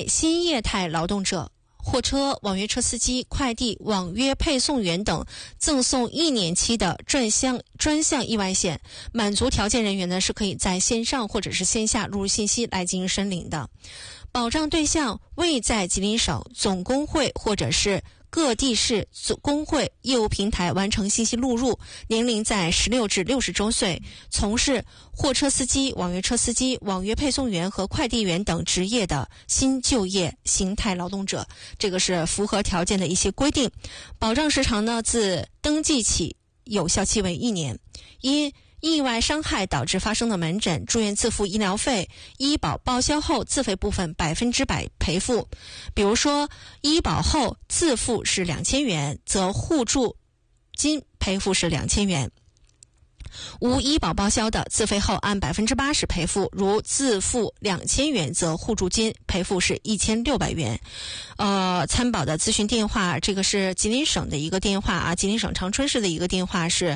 为新业态劳动者，货车、网约车司机、快递、网约配送员等赠送1年期的专项意外险，满足条件人员呢是可以在线上或者是线下录入信息来进行申领的。保障对象未在吉林省总工会或者是各地市工会业务平台完成信息录入，年龄在16至60周岁，从事货车司机、网约车司机、网约配送员和快递员等职业的新就业形态劳动者，这个是符合条件的一些规定。保障时长呢，自登记起有效期为1年。因意外伤害导致发生的门诊住院自付医疗费，医保报销后自费部分100%赔付。比如说医保后自付是2000元，则互助金赔付是2000元。无医保报销的，自费后按80%赔付，如自付2000元，则互助金赔付是1600元。参保的咨询电话，这个是吉林省的一个电话啊，吉林省长春市的一个电话是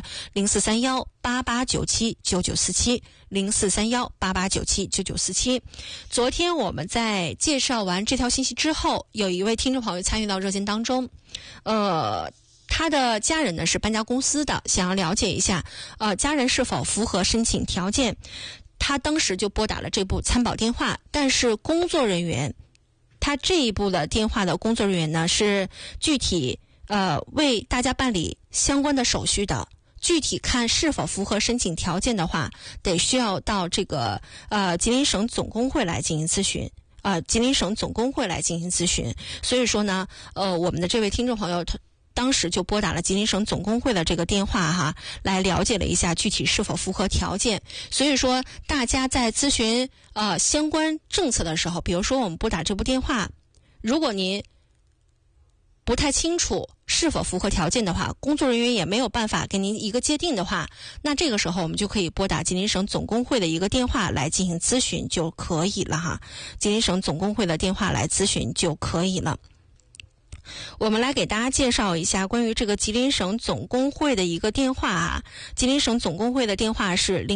043188979947 043188979947。昨天我们在介绍完这条信息之后，有一位听众朋友参与到热线当中，他的家人呢是搬家公司的，想要了解一下家人是否符合申请条件。他当时就拨打了这部参保电话，但是工作人员，他这一部的电话的工作人员呢是具体为大家办理相关的手续的。具体看是否符合申请条件的话，得需要到这个吉林省总工会来进行咨询。吉林省总工会来进行咨询。所以说呢，我们的这位听众朋友当时就拨打了吉林省总工会的这个电话哈，来了解了一下具体是否符合条件。所以说大家在咨询相关政策的时候，比如说我们拨打这部电话，如果您不太清楚是否符合条件的话，工作人员也没有办法给您一个界定的话，那这个时候我们就可以拨打吉林省总工会的一个电话来进行咨询就可以了哈。吉林省总工会的电话来咨询就可以了。我们来给大家介绍一下关于这个吉林省总工会的一个电话啊。吉林省总工会的电话是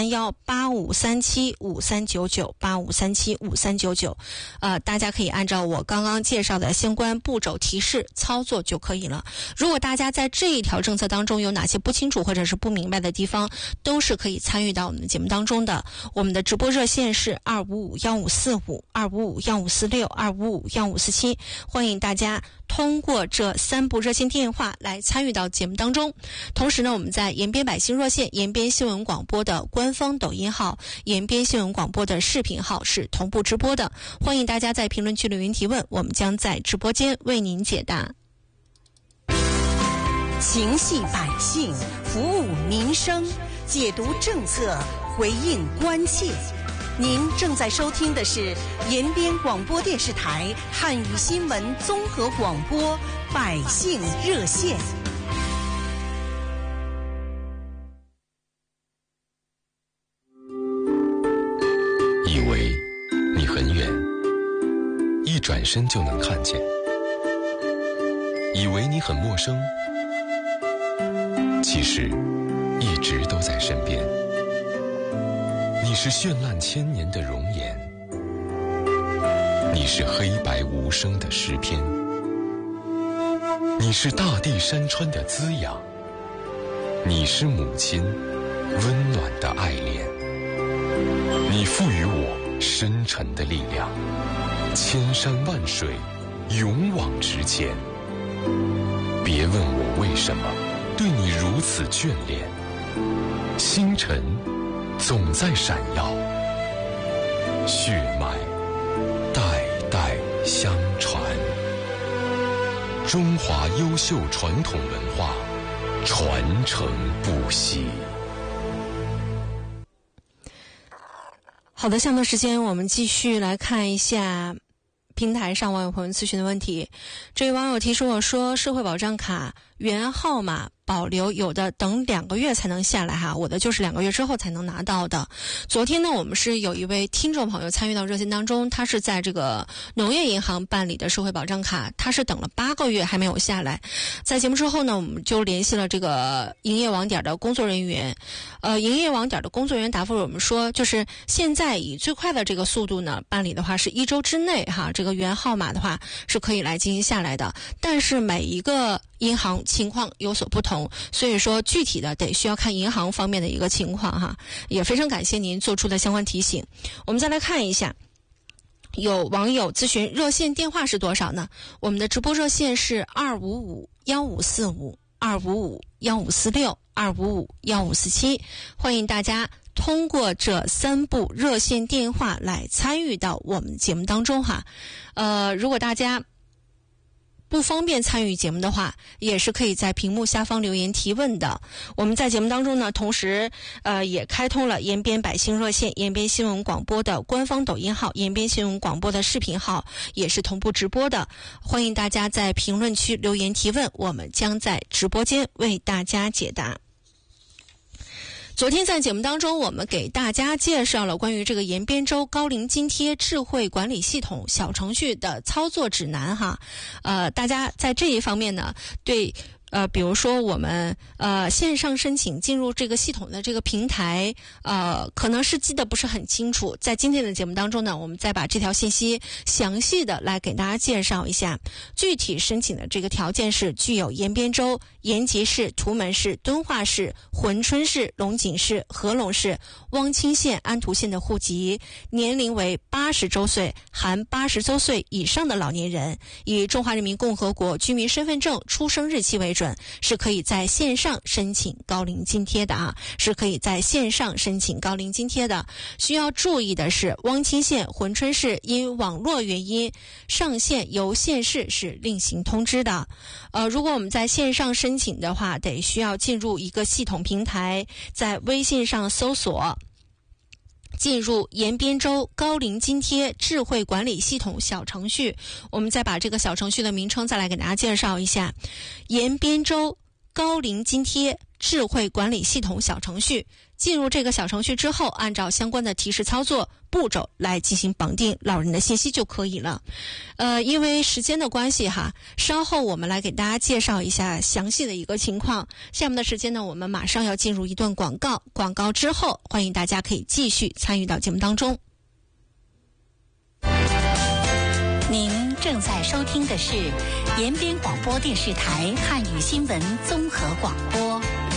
043185375399 85375399。大家可以按照我刚刚介绍的相关步骤提示操作就可以了。如果大家在这一条政策当中有哪些不清楚或者是不明白的地方，都是可以参与到我们的节目当中的。我们的直播热线是2551545 2551546 2551547，欢迎大家通过这3部热线电话来参与到节目当中。同时呢，我们在延边百姓热线、延边新闻广播的官方抖音号、延边新闻广播的视频号是同步直播的，欢迎大家在评论区留言提问，我们将在直播间为您解答。 情系百姓，服务民生，解读政策，回应关切。您正在收听的是延边广播电视台汉语新闻综合广播百姓热线。 以为你很远，一转身就能看见；以为你很陌生，其实一直都在身边。你是绚烂千年的容颜，你是黑白无声的诗篇，你是大地山川的滋养，你是母亲温暖的爱恋，你赋予我深沉的力量，千山万水勇往直前。别问我为什么对你如此眷恋，星辰总在闪耀，血脉代代相传，中华优秀传统文化传承不息。 好的，下面时间我们继续来看一下平台上网友朋友咨询的问题。这位网友提示我说，社会保障卡原号码保留，有的等2个月才能下来哈，我的就是2个月之后才能拿到的。昨天呢，我们是有一位听众朋友参与到热线当中，他是在这个农业银行办理的社会保障卡，他是等了8个月还没有下来。在节目之后呢，我们就联系了这个营业网点的工作人员，营业网点的工作人员答复我们说，就是现在以最快的这个速度呢，办理的话是1周之内哈，这个原号码的话是可以来进行下来的，但是每一个银行情况有所不同，所以说具体的得需要看银行方面的一个情况哈。也非常感谢您做出的相关提醒。我们再来看一下，有网友咨询热线电话是多少呢？我们的直播热线是255-1545、255-1546、255-1547，欢迎大家通过这3部热线电话来参与到我们节目当中哈。如果大家不方便参与节目的话，也是可以在屏幕下方留言提问的。我们在节目当中呢，同时也开通了延边百姓热线、延边新闻广播的官方抖音号、延边新闻广播的视频号，也是同步直播的。欢迎大家在评论区留言提问，我们将在直播间为大家解答。昨天在节目当中，我们给大家介绍了关于这个延边州高龄津贴智慧管理系统小程序的操作指南哈。大家在这一方面呢，对比如说我们线上申请进入这个系统的这个平台，可能是记得不是很清楚。在今天的节目当中呢，我们再把这条信息详细的来给大家介绍一下。具体申请的这个条件是具有延边州延吉市、图门市、敦化市、珲春市、龙井市、合龙市、汪清县、安图县的户籍，年龄为80周岁含80周岁以上的老年人，以中华人民共和国居民身份证出生日期为准，是可以在线上申请高龄津贴的啊，是可以在线上申请高龄津贴的。需要注意的是，汪清县、珲春市因网络原因上线由县市是另行通知的。如果我们在线上申请的话，得需要进入一个系统平台，在微信上搜索进入延边州高龄津贴智慧管理系统小程序。我们再把这个小程序的名称再来给大家介绍一下，延边州高龄津贴智慧管理系统小程序。进入这个小程序之后，按照相关的提示操作步骤来进行绑定老人的信息就可以了。因为时间的关系哈，稍后我们来给大家介绍一下详细的一个情况。下面的时间呢，我们马上要进入一段广告，广告之后欢迎大家可以继续参与到节目当中。 您正在收听的是延边广播电视台汉语新闻综合广播。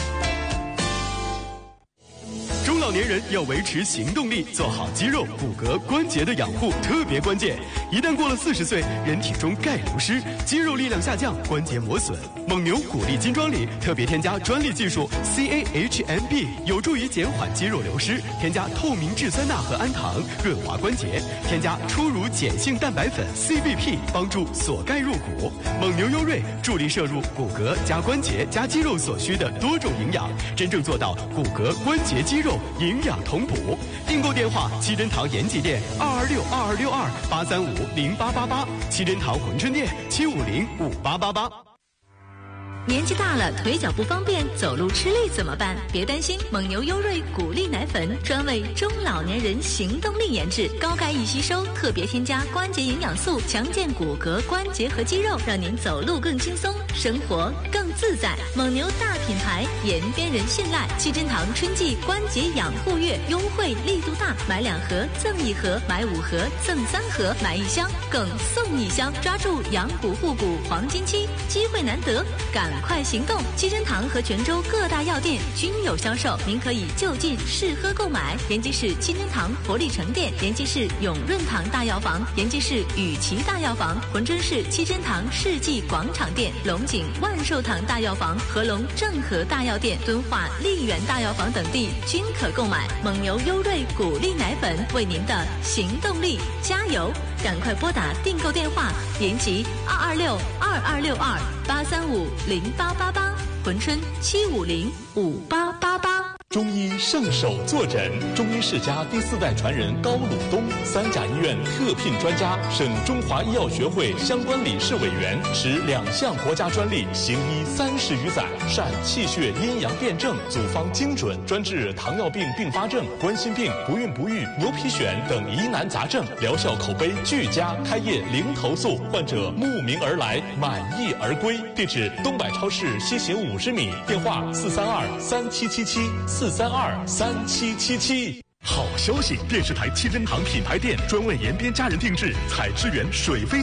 中老年人要维持行动力，做好肌肉、骨骼、关节的养护特别关键。一旦过了40岁，人体中钙流失，肌肉力量下降，关节磨损。蒙牛骨力金装里特别添加专利技术 CAHMB， 有助于减缓肌肉流失。添加透明质酸钠和氨糖，润滑关节。添加初乳碱性蛋白粉 CBP， 帮助锁钙入骨。蒙牛优瑞助力摄入骨骼加关节加肌肉所需的多种营养，真正做到骨骼、关节、肌肉营养同补。订购电话：七珍堂延吉店226-2262-835-0888，七珍堂珲春店750-5888。 年纪大了，腿脚不方便，走路吃力怎么办？别担心，蒙牛优瑞骨力奶粉专为中老年人行动力研制，高钙易吸收，特别添加关节营养素，强健骨骼、关节和肌肉，让您走路更轻松，生活更自在。蒙牛大品牌，延边人信赖。七珍堂春季关节养护月优惠力度大，买2盒赠1盒，买5盒赠3盒，买1箱更送1箱，抓住养骨护骨黄金期，机会难得，赶快行动！七珍堂和泉州各大药店均有销售，您可以就近试喝购买。延吉市七珍堂活力城店、延吉市永润堂大药房、延吉市雨琦大药房、珲春市七珍堂世纪广场店、龙井万寿堂大药房、合龙正和大药店、敦化丽园大药房等地均可购买。蒙牛优瑞骨力奶粉，为您的行动力加油！赶快拨打订购电话：延吉226-2262-835-0888，珲春750-5888。 中医上手坐诊，中医世家第4代传人高鲁东，3甲医院特聘专家，省中华医药学会相关理事委员，持2项国家专利，行医30余载，善气血阴阳辩证，组方精准，专治糖尿病并发症、冠心病、不孕不育、牛皮癣等疑难杂症，疗效口碑俱佳，开业零投诉，患者慕名而来，满意而归。地址：东百超市西行50米，电话432-3777，432-3777。 好消息！电视台7珍堂品牌店专为延边家人定制，采支援水飞